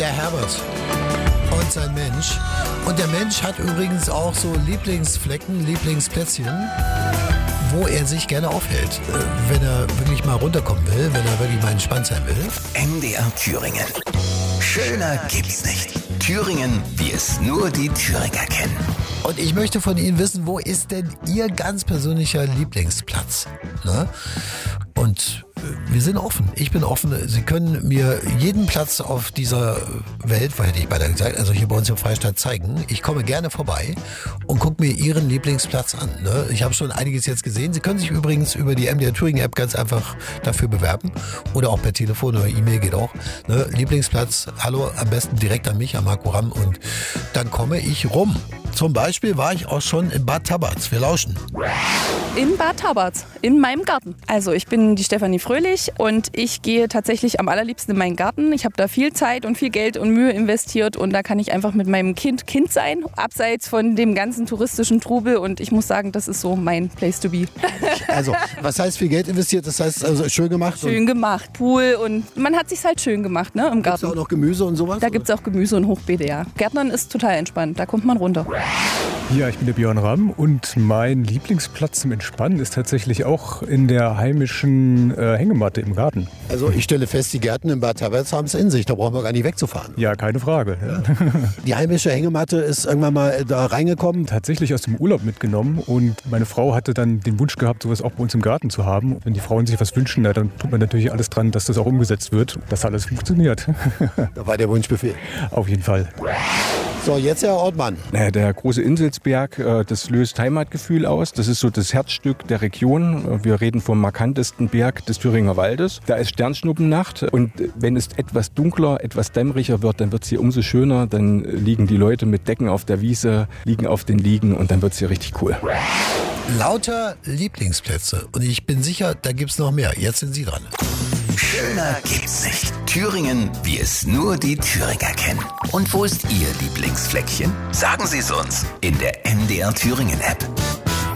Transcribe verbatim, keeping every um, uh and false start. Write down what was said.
Der Herbert und sein Mensch. Und der Mensch hat übrigens auch so Lieblingsflecken, Lieblingsplätzchen, wo er sich gerne aufhält, wenn er wirklich mal runterkommen will, wenn er wirklich mal entspannt sein will. M D R Thüringen. Schöner gibt's nicht. Thüringen, wie es nur die Thüringer kennen. Und ich möchte von Ihnen wissen, wo ist denn Ihr ganz persönlicher Lieblingsplatz? Ne? Und wir sind offen. Ich bin offen. Sie können mir jeden Platz auf dieser Welt, hätte ich beinahe gesagt, also hier bei uns im Freistaat zeigen. Ich komme gerne vorbei und gucke mir Ihren Lieblingsplatz an. Ne? Ich habe schon einiges jetzt gesehen. Sie können sich übrigens über die M D R Thüringen App ganz einfach dafür bewerben. Oder auch per Telefon oder E-Mail geht auch. Ne? Lieblingsplatz, hallo, am besten direkt an mich, an Marco Ramm. Und dann komme ich rum. Zum Beispiel war ich auch schon in Bad Tabarz. Wir lauschen. In Bad Tabarz, in meinem Garten. Also ich bin die Stefanie Fröhlich und ich gehe tatsächlich am allerliebsten in meinen Garten. Ich habe da viel Zeit und viel Geld und Mühe investiert und da kann ich einfach mit meinem Kind Kind sein, abseits von dem ganzen touristischen Trubel, und ich muss sagen, das ist so mein Place to be. Also, was heißt viel Geld investiert? Das heißt also schön gemacht? Schön gemacht, Pool, und man hat sich's halt schön gemacht, ne, im Garten. Gibt's auch noch Gemüse und sowas? Da gibt es auch Gemüse und Hochbeete, ja. Gärtnern ist total entspannt, da kommt man runter. Ja, ich bin der Björn Ramm und mein Lieblingsplatz zum Entspannen ist tatsächlich auch in der heimischen äh, Hängematte im Garten. Also ich stelle fest, die Gärten in Bad Tabarz haben es in sich, da brauchen wir gar nicht wegzufahren. Ja, keine Frage. Ja. Die heimische Hängematte ist irgendwann mal da reingekommen? Tatsächlich aus dem Urlaub mitgenommen, und meine Frau hatte dann den Wunsch gehabt, sowas auch bei uns im Garten zu haben. Wenn die Frauen sich was wünschen, na, dann tut man natürlich alles dran, dass das auch umgesetzt wird, dass alles funktioniert. Da war der Wunschbefehl. Auf jeden Fall. So, jetzt Herr Ortmann. Naja, der große Inselsberg, das löst Heimatgefühl aus. Das ist so das Herzstück der Region. Wir reden vom markantesten Berg des Thüringer Waldes. Da ist Sternschnuppennacht, und wenn es etwas dunkler, etwas dämmeriger wird, dann wird es hier umso schöner. Dann liegen die Leute mit Decken auf der Wiese, liegen auf den Liegen, und dann wird es hier richtig cool. Lauter Lieblingsplätze, und ich bin sicher, da gibt's noch mehr. Jetzt sind Sie dran. Schöner gibt's nicht. Thüringen, wie es nur die Thüringer kennen. Und wo ist Ihr Lieblingsfleckchen? Sagen Sie es uns in der M D R Thüringen App.